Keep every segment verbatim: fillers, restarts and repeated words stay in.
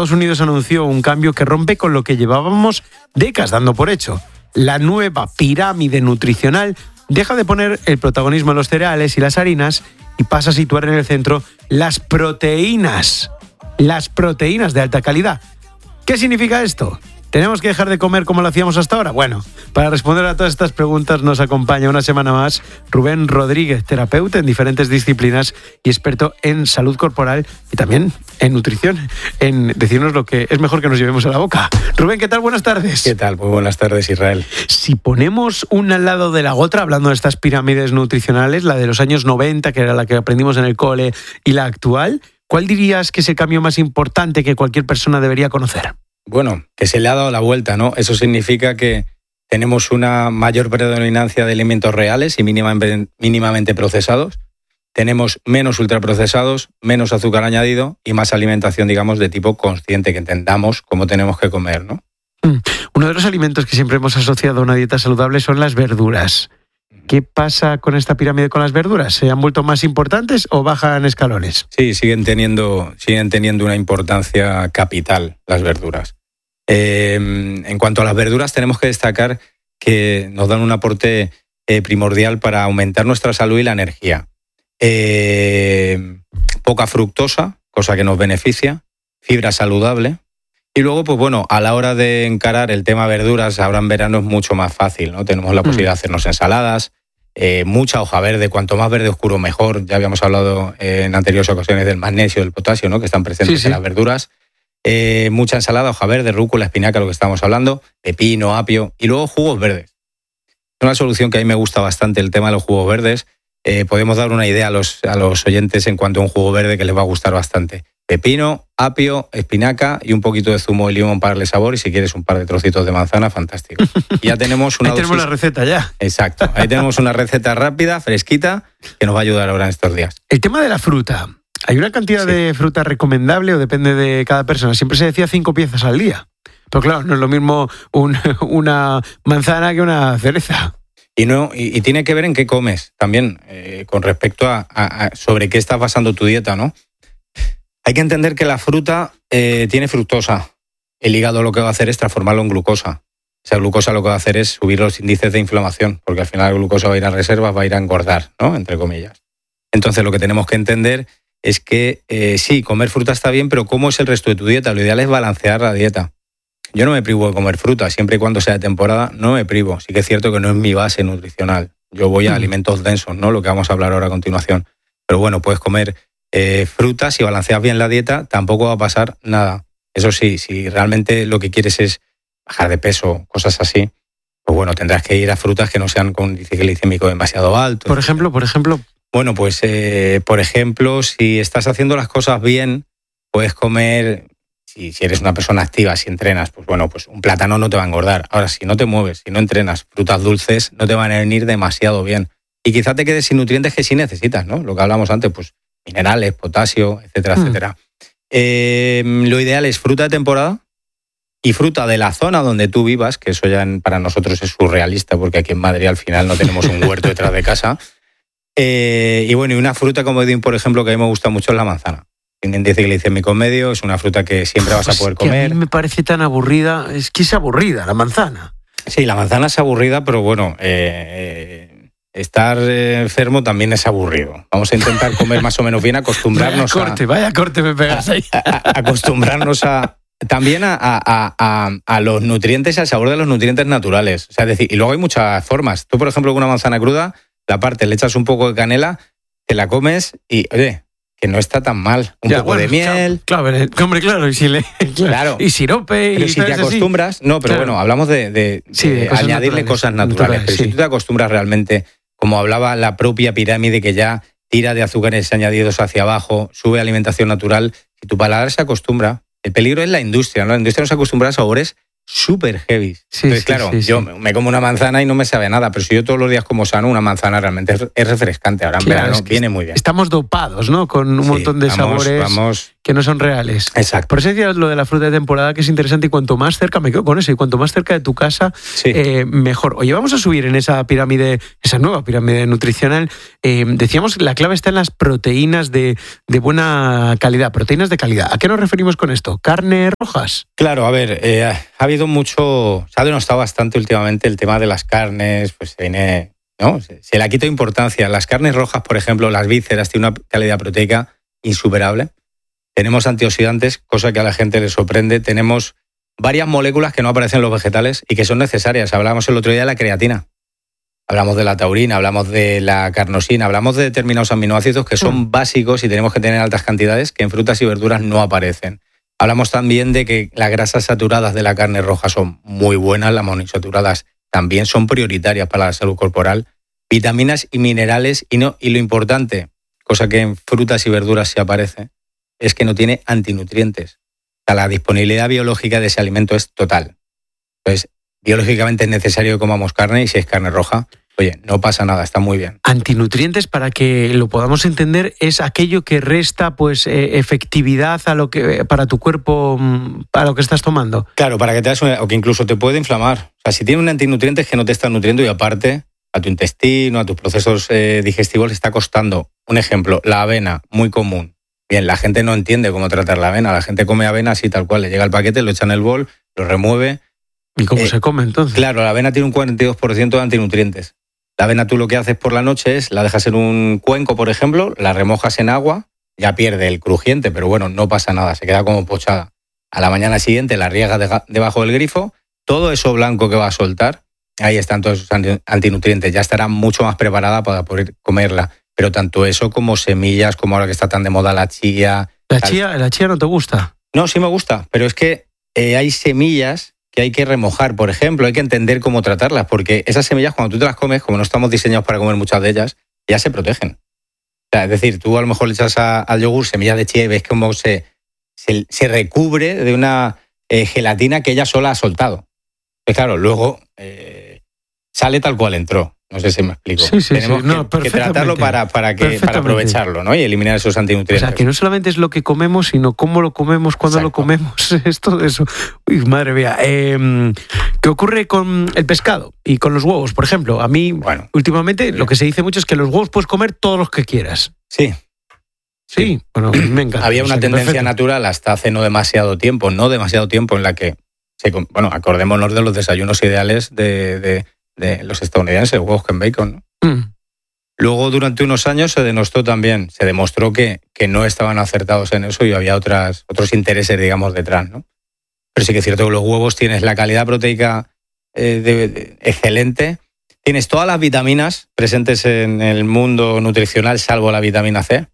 Estados Unidos anunció un cambio que rompe con lo que llevábamos décadas dando por hecho. La nueva pirámide nutricional deja de poner el protagonismo en los cereales y las harinas y pasa a situar en el centro las proteínas. Las proteínas de alta calidad. ¿Qué significa esto? ¿Tenemos que dejar de comer como lo hacíamos hasta ahora? Bueno, para responder a todas estas preguntas nos acompaña una semana más Rubén Rodríguez, terapeuta en diferentes disciplinas y experto en salud corporal y también en nutrición, en decirnos lo que es mejor que nos llevemos a la boca. Rubén, ¿qué tal? Buenas tardes. ¿Qué tal? Muy buenas tardes, Israel. Si ponemos una al lado de la otra, hablando de estas pirámides nutricionales, la de los años noventa, que era la que aprendimos en el cole, y la actual, ¿cuál dirías que es el cambio más importante que cualquier persona debería conocer? Bueno, que se le ha dado la vuelta, ¿no? Eso significa que tenemos una mayor predominancia de alimentos reales y mínimamente, mínimamente procesados. Tenemos menos ultraprocesados, menos azúcar añadido y más alimentación, digamos, de tipo consciente, que entendamos cómo tenemos que comer, ¿no? Uno de los alimentos que siempre hemos asociado a una dieta saludable son las verduras. ¿Qué pasa con esta pirámide con las verduras? ¿Se han vuelto más importantes o bajan escalones? Sí, siguen teniendo, siguen teniendo una importancia capital las verduras. Eh, en cuanto a las verduras, tenemos que destacar que nos dan un aporte eh, primordial para aumentar nuestra salud y la energía. Eh, poca fructosa, cosa que nos beneficia, fibra saludable. Y luego, pues bueno, a la hora de encarar el tema verduras, ahora en verano es mucho más fácil, ¿no? Tenemos la posibilidad de hacernos ensaladas, eh, mucha hoja verde, cuanto más verde oscuro mejor. Ya habíamos hablado eh, en anteriores ocasiones del magnesio, del potasio, ¿no? Que están presentes sí, sí. en las verduras. Eh, mucha ensalada, hoja verde, rúcula, espinaca, lo que estamos hablando, pepino, apio, y luego jugos verdes. Es una solución que a mí me gusta bastante, el tema de los jugos verdes. Eh, podemos dar una idea a los, a los oyentes en cuanto a un jugo verde que les va a gustar bastante. Pepino, apio, espinaca y un poquito de zumo de limón para darle sabor, y si quieres un par de trocitos de manzana, fantástico. Y ya tenemos una ahí dosis... tenemos la receta ya. Exacto, ahí tenemos una receta rápida, fresquita, que nos va a ayudar ahora en estos días. El tema de la fruta. ¿Hay una cantidad sí. de fruta recomendable o depende de cada persona? Siempre se decía cinco piezas al día. Pero claro, no es lo mismo un, una manzana que una cereza. Y, no, y, y tiene que ver en qué comes también, eh, con respecto a, a, a sobre qué estás basando tu dieta, ¿no? Hay que entender que la fruta eh, tiene fructosa. El hígado lo que va a hacer es transformarlo en glucosa. Esa glucosa lo que va a hacer es subir los índices de inflamación, porque al final la glucosa va a ir a reservas, va a ir a engordar, ¿no? Entre comillas. Entonces lo que tenemos que entender es que eh, sí, comer fruta está bien, pero ¿cómo es el resto de tu dieta? Lo ideal es balancear la dieta. Yo no me privo de comer fruta, siempre y cuando sea de temporada, no me privo. Sí que es cierto que no es mi base nutricional. Yo voy a mm. alimentos densos, ¿no? Lo que vamos a hablar ahora a continuación. Pero bueno, puedes comer eh, frutas, si balanceas bien la dieta, tampoco va a pasar nada. Eso sí, si realmente lo que quieres es bajar de peso, cosas así, pues bueno, tendrás que ir a frutas que no sean con índice glicémico demasiado alto. Por ejemplo, por ejemplo... Bueno, pues, eh, por ejemplo, si estás haciendo las cosas bien, puedes comer, si, si eres una persona activa, si entrenas, pues bueno, pues un plátano no te va a engordar. Ahora, si no te mueves, si no entrenas, frutas dulces no te van a venir demasiado bien. Y quizá te quedes sin nutrientes que sí necesitas, ¿no? Lo que hablamos antes, pues minerales, potasio, etcétera, mm. etcétera. Eh, lo ideal es fruta de temporada y fruta de la zona donde tú vivas, que eso ya para nosotros es surrealista, porque aquí en Madrid al final no tenemos un huerto detrás de casa. Eh, y bueno, y una fruta como Edwin, por ejemplo, que a mí me gusta mucho es la manzana. Tiene índice glicémico medio, es una fruta que siempre vas a poder pues comer. A mí me parece tan aburrida, es que es aburrida la manzana. Sí, la manzana es aburrida, pero bueno, eh, estar enfermo también es aburrido. Vamos a intentar comer más o menos bien, acostumbrarnos vaya corte, a... Vaya corte me pegas ahí. A, a, acostumbrarnos a... También a, a, a, a los nutrientes y al sabor de los nutrientes naturales. O sea, es decir, y luego hay muchas formas. Tú, por ejemplo, con una manzana cruda, la parte, le echas un poco de canela, te la comes y, oye, que no está tan mal. Un ya, poco bueno, de miel. Claro, claro, hombre, claro, y, si le, claro, claro. y sirope. Pero y si te acostumbras, así. no, pero claro. bueno, hablamos de, de, sí, de, de cosas añadirle naturales, cosas naturales. naturales pero sí. si tú te acostumbras realmente, como hablaba la propia pirámide, que ya tira de azúcares añadidos hacia abajo, sube alimentación natural, si tu paladar se acostumbra. El peligro es la industria, ¿no? La industria nos acostumbra a sabores súper heavy. Sí, Entonces, sí, claro, sí, yo sí. me como una manzana y no me sabe nada, pero si yo todos los días como sano, una manzana realmente es, es refrescante. Ahora en claro, verano es que viene muy bien. Estamos dopados, ¿no? Con un sí, montón de vamos, sabores. Vamos, que no son reales. Exacto. Por eso decías lo de la fruta de temporada, que es interesante, y cuanto más cerca, me quedo con eso, y cuanto más cerca de tu casa, Sí. eh, mejor. Oye, vamos a subir en esa pirámide, esa nueva pirámide nutricional. Eh, decíamos que la clave está en las proteínas de, de buena calidad, proteínas de calidad. ¿A qué nos referimos con esto? ¿Carne rojas? Claro, a ver, eh, ha habido mucho, se ha denostado bastante últimamente el tema de las carnes, pues se viene, ¿no? Se, se le ha quitado importancia. Las carnes rojas, por ejemplo, las vísceras, tienen una calidad proteica insuperable. Tenemos antioxidantes, cosa que a la gente le sorprende. Tenemos varias moléculas que no aparecen en los vegetales y que son necesarias. Hablábamos el otro día de la creatina, hablamos de la taurina, hablamos de la carnosina, hablamos de determinados aminoácidos que son mm. básicos y tenemos que tener altas cantidades que en frutas y verduras no aparecen. Hablamos también de que las grasas saturadas de la carne roja son muy buenas, las monoinsaturadas también son prioritarias para la salud corporal. Vitaminas y minerales, y, no, y lo importante, cosa que en frutas y verduras sí aparece, es que no tiene antinutrientes. O sea, la disponibilidad biológica de ese alimento es total. Entonces, biológicamente es necesario que comamos carne, y si es carne roja, oye, no pasa nada, está muy bien. Antinutrientes, para que lo podamos entender, es aquello que resta pues eh, efectividad a lo que para tu cuerpo, para lo que estás tomando. Claro, para que te das una, o que incluso te puede inflamar. O sea, si tiene un antinutriente es que no te está nutriendo y aparte a tu intestino, a tus procesos eh, digestivos le está costando. Un ejemplo, la avena, muy común. Bien, la gente no entiende cómo tratar la avena. La gente come avena así tal cual, le llega el paquete, lo echa en el bol, lo remueve. ¿Y cómo eh, se come entonces? Claro, la avena tiene un cuarenta y dos por ciento de antinutrientes. La avena tú lo que haces por la noche es, la dejas en un cuenco, por ejemplo, la remojas en agua, ya pierde el crujiente, pero bueno, no pasa nada, se queda como pochada. A la mañana siguiente la riegas de, debajo del grifo, todo eso blanco que va a soltar, ahí están todos esos antinutrientes, ya estará mucho más preparada para poder comerla. Pero tanto eso como semillas, como ahora que está tan de moda la chía. ¿La chía, la chía no te gusta? No, sí me gusta, pero es que eh, hay semillas que hay que remojar, por ejemplo, hay que entender cómo tratarlas, porque esas semillas cuando tú te las comes, como no estamos diseñados para comer muchas de ellas, ya se protegen. O sea, es decir, tú a lo mejor le echas a, al yogur semillas de chía y ves cómo se, se, se recubre de una eh, gelatina que ella sola ha soltado. Pues claro, luego eh, sale tal cual entró. No sé si me explico. Sí, sí, Tenemos sí. No, que, que tratarlo para, para, que, para aprovecharlo, ¿no? Y eliminar esos antinutrientes. O sea, que no solamente es lo que comemos, sino cómo lo comemos, cuándo Exacto. lo comemos. Es todo eso. Uy, madre mía. Eh, ¿Qué ocurre con el pescado y con los huevos? Por ejemplo, a mí, bueno, últimamente, lo que se dice mucho es que los huevos puedes comer todos los que quieras. Sí. Sí, bueno, me encanta. Había una o sea, tendencia perfecto. natural hasta hace no demasiado tiempo, no demasiado tiempo, en la que, se, bueno, acordémonos de los desayunos ideales de... de de los estadounidenses, huevos con bacon, ¿no? Mm. Luego, durante unos años, se denostó también, se demostró que, que no estaban acertados en eso y había otras, otros intereses, digamos, detrás, ¿no? Pero sí que es cierto que los huevos tienes la calidad proteica eh, de, de, excelente, tienes todas las vitaminas presentes en el mundo nutricional, salvo la vitamina C.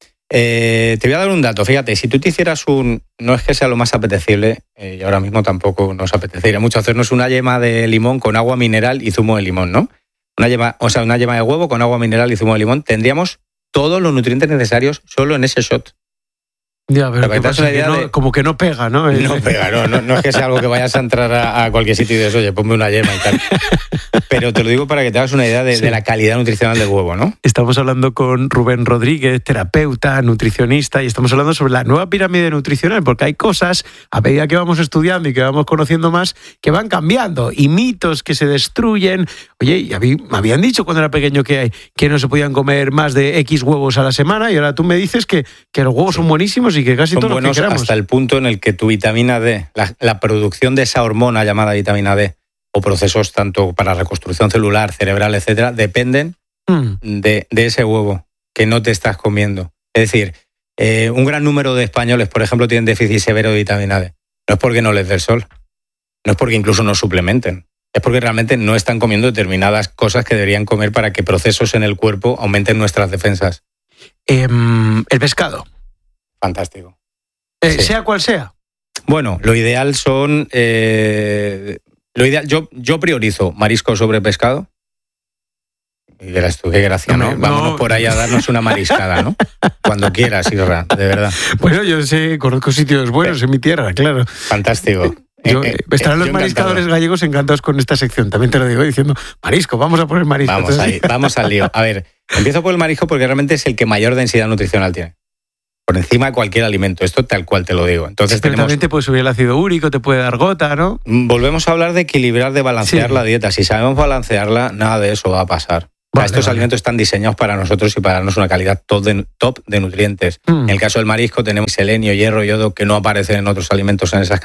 Eh, te voy a dar un dato, fíjate, si tú te hicieras un, no es que sea lo más apetecible, eh, y ahora mismo tampoco nos apetecería mucho hacernos una yema de limón con agua mineral y zumo de limón, ¿no? Una yema, o sea, una yema de huevo con agua mineral y zumo de limón, tendríamos todos los nutrientes necesarios solo en ese shot. Ya, pero que pasa que no, de... como que no pega, ¿no? No pega, no, no, no es que sea algo que vayas a entrar a, a cualquier sitio y dices, oye, ponme una yema y tal. Pero te lo digo para que te hagas una idea de, sí. de la calidad nutricional del huevo, ¿no? Estamos hablando con Rubén Rodríguez, terapeuta, nutricionista, y estamos hablando sobre la nueva pirámide nutricional, porque hay cosas, a medida que vamos estudiando y que vamos conociendo más, que van cambiando, y mitos que se destruyen. Oye, y a mí me habían dicho cuando era pequeño que, que no se podían comer más de X huevos a la semana, y ahora tú me dices que, que los huevos sí. son buenísimos y que casi son todos buenos los que queramos. Hasta el punto en el que tu vitamina D, la, la producción de esa hormona llamada vitamina D, o procesos tanto para reconstrucción celular, cerebral, etcétera, dependen mm. de, de ese huevo que no te estás comiendo. Es decir, eh, un gran número de españoles, por ejemplo, tienen déficit severo de vitamina D. No es porque no les dé el sol, no es porque incluso no suplementen, es porque realmente no están comiendo determinadas cosas que deberían comer para que procesos en el cuerpo aumenten nuestras defensas. Eh, el pescado. Fantástico. Eh, sí. Sea cual sea. Bueno, lo ideal son... Eh, lo ideal, yo, yo priorizo marisco sobre pescado. Y verás tú, qué gracia, ¿no? No, vámonos no. por ahí a darnos una mariscada, ¿no? Cuando quieras, Isra, de verdad. Bueno, yo sé, conozco sitios buenos en mi tierra, claro. Fantástico. Yo, eh, estarán eh, los mariscadores encantado. gallegos encantados con esta sección, también te lo digo, diciendo, marisco, vamos a poner marisco. Vamos, ahí, vamos al lío. A ver, empiezo por el marisco porque realmente es el que mayor densidad nutricional tiene. por encima de cualquier alimento. Esto tal cual te lo digo. Entonces sí, pero tenemos... también te puede subir el ácido úrico, te puede dar gota, ¿no? Volvemos a hablar de equilibrar, de balancear sí. la dieta. Si sabemos balancearla, nada de eso va a pasar. Vale, Estos vale. alimentos están diseñados para nosotros y para darnos una calidad top de, top de nutrientes. Mm. En el caso del marisco tenemos selenio, hierro, yodo, que no aparecen en otros alimentos en esas